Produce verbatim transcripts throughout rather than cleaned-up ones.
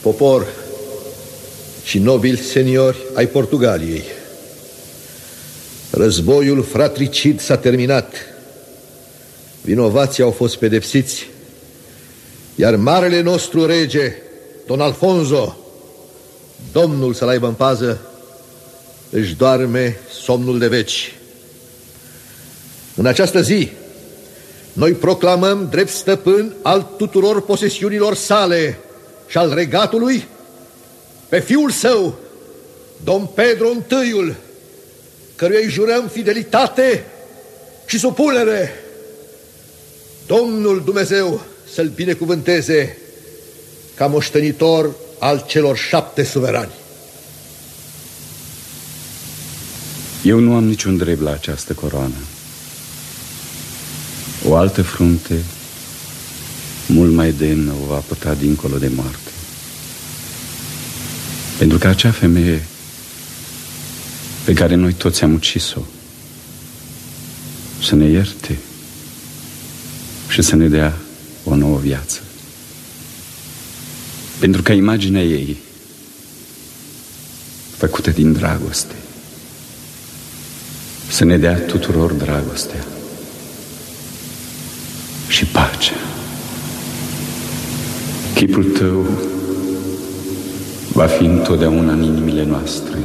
popor și nobili seniori ai Portugaliei, războiul fratricid s-a terminat. Vinovații au fost pedepsiți, iar marele nostru rege, Don Alfonso, Domnul să-l aibă în pază, își doarme somnul de veci. În această zi, noi proclamăm drept stăpân al tuturor posesiunilor sale și al regatului pe fiul său, Don Pedro I, căruia îi jurăm fidelitate și supunere. Domnul Dumnezeu să-l binecuvânteze ca moștenitor al celor șapte suverani. Eu nu am niciun drept la această coroană. O altă frunte, mult mai demnă, o va purta dincolo de moarte. Pentru că acea femeie pe care noi toți am ucis-o să ne ierte și să ne dea o nouă viață. Pentru că imaginea ei, făcută din dragoste, să ne dea tuturor dragostea și pacea. Chipul tău va fi întotdeauna în inimile noastre,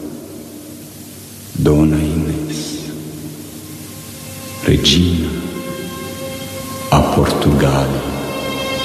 Dona Inés, regina a Portugaliei.